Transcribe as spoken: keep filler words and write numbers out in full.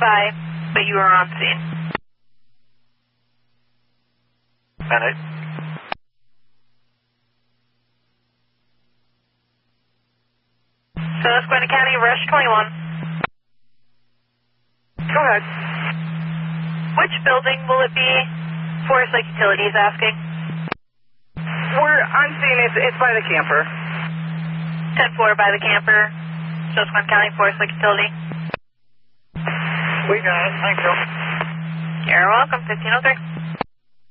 by, but you are on scene. ten eight. Susquehanna County, Rush twenty-one. Go ahead. Which building will it be? Forest Lake Utilities asking. We're on scene. It's, it's by the camper. ten four by the camper. Susquehanna County, Forest Lake Utility. We got it. Thank you. You're welcome. fifteen oh three.